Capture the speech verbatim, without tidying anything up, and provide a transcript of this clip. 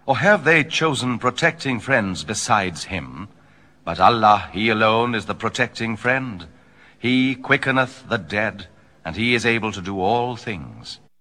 Or have they chosen protecting friends besides him? But Allah, he alone is the protecting friend. He quickeneth the dead, and he is able to do all things.